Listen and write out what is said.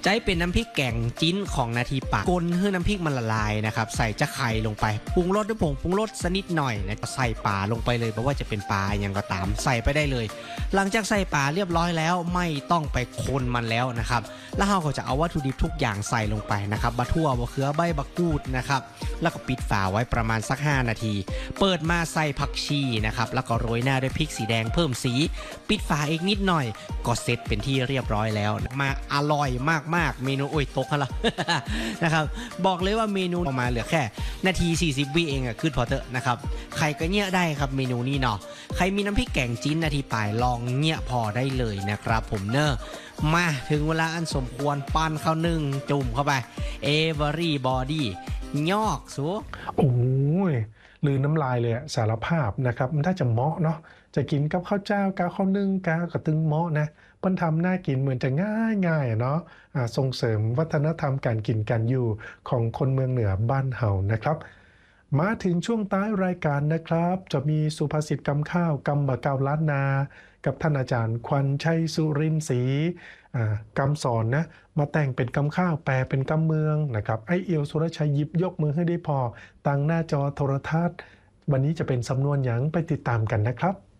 ใจเป็นน้ำพริกแกงจิ้นของนาทีปากกลให้น้ำพริกมันละลายนะครับใส่จะไข่ลงไปปรุงรสด้วยผงปรุงรสสนิดหน่อยนะใส่ปลาลงไปเลยเพราะว่าจะเป็นปลาอย่างก็ตามใส่ไปได้เลยหลังจากใส่ปลาเรียบร้อยแล้วไม่ต้องไปคนมันแล้วนะครับแล้วเราก็จะเอาวัตถุดิบทุกอย่างใส่ลงไปนะครับบะทั่วบะเขือใบบักกูดนะครับแล้วก็ปิดฝาไว้ประมาณสัก5นาทีเปิดมาใส่ผักชีนะครับแล้วก็โรยหน้าด้วยพริกสีแดงเพิ่มสีปิดฝาอีกนิดหน่อยก็เสร็จเป็นที่เรียบร้อยแล้วมาอร่อยมากๆเมนูโอ้ยตกกันละ นะครับบอกเลยว่าเมนูออกมาเหลือแค่นาที40วิเองอะคือพอเตอะนะครับใครก็เงี้ยได้ครับเมนูนี้เนาะใครมีน้ำพริกแกงจิ้นนาทีปลายลองเงี้ยพอได้เลยนะครับผมเนอะมาถึงเวลาอันสมควรปั้นข้าวนึ่งจุ่มเข้าไปeverybody ยอกสูโอ้ยลืนน้ำลายเลยสารภาพนะครับมันถ้าจะเหมาะเนาะจะกินกับข้าวเจ้ากาข้าวนึ่งกากระตึงเหมาะนะมันทำน่ากินเหมือนจะง่ายเนาะส่งเสริมวัฒนธรรมการกินการอยู่ของคนเมืองเหนือบ้านเฮานะครับมาถึงช่วงท้ายรายการนะครับจะมีสุภาษิตกำข้าวกำบะเกาล้านนากับท่านอาจารย์ควันชัยสุรินทร์ศรีกำสอนนะมาแต่งเป็นกำข้าวแปลเป็นกำเมืองนะครับไอเอียวสุรชัยหยิบยกมือให้ได้พอตั้งหน้าจอโทรทัศน์วันนี้จะเป็นสำนวนหยังไปติดตามกันนะครับ